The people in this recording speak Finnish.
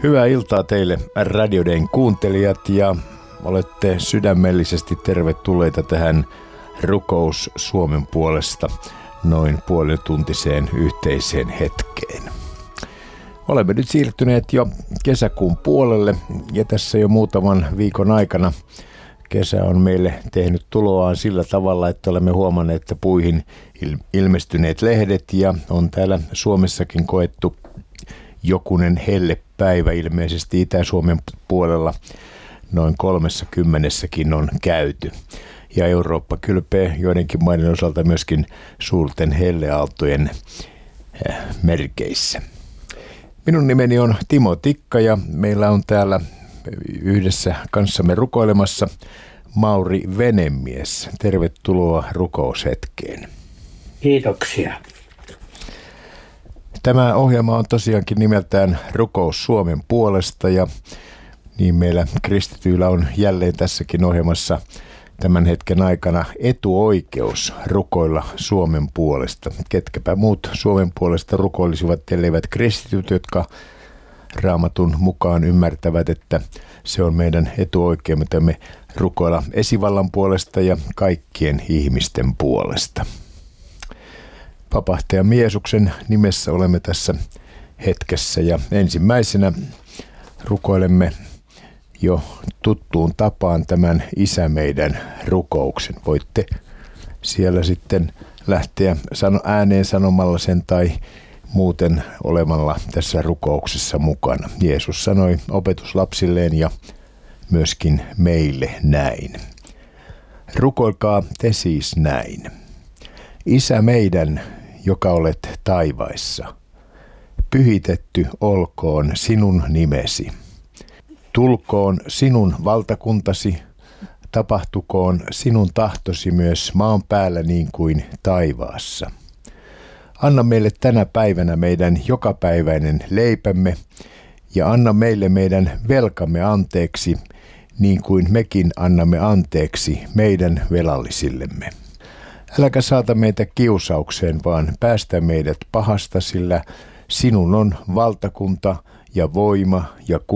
Hyvää iltaa teille Radio Dayn kuuntelijat ja olette sydämellisesti tervetulleita tähän Rukous Suomen puolesta noin puolituntiseen yhteiseen hetkeen. Olemme nyt siirtyneet jo kesäkuun puolelle ja tässä jo muutaman viikon aikana kesä on meille tehnyt tuloaan sillä tavalla, että olemme huomanneet, että puihin ilmestyneet lehdet ja on täällä Suomessakin koettu jokunen hellepäivä ilmeisesti Itä-Suomen puolella noin 30kin on käyty. Ja Eurooppa kylpee joidenkin maiden osalta myöskin suurten helleaaltojen merkeissä. Minun nimeni on Timo Tikka ja meillä on täällä yhdessä kanssamme rukoilemassa Mauri Venemies. Tervetuloa rukoushetkeen. Kiitoksia. Tämä ohjelma on tosiaankin nimeltään Rukous Suomen puolesta ja niin meillä kristityillä on jälleen tässäkin ohjelmassa tämän hetken aikana etuoikeus rukoilla Suomen puolesta. Ketkäpä muut Suomen puolesta rukoilisivat, elleivät kristityt, jotka Raamatun mukaan ymmärtävät, että se on meidän etuoikeutemme rukoilla esivallan puolesta ja kaikkien ihmisten puolesta. Vapahtajamme Jeesuksen nimessä olemme tässä hetkessä ja ensimmäisenä rukoilemme jo tuttuun tapaan tämän Isä meidän rukouksen. Voitte siellä sitten lähteä ääneen sanomalla sen tai muuten olemalla tässä rukouksessa mukana. Jeesus sanoi opetuslapsilleen ja myöskin meille näin. Rukoilkaa te siis näin. Isä meidän, joka olet taivaissa, pyhitetty olkoon sinun nimesi. Tulkoon sinun valtakuntasi, tapahtukoon sinun tahtosi myös maan päällä niin kuin taivaassa. Anna meille tänä päivänä meidän jokapäiväinen leipämme ja anna meille meidän velkamme anteeksi, niin kuin mekin annamme anteeksi meidän velallisillemme. Äläkä saata meitä kiusaukseen, vaan päästä meidät pahasta, sillä sinun on valtakunta ja voima ja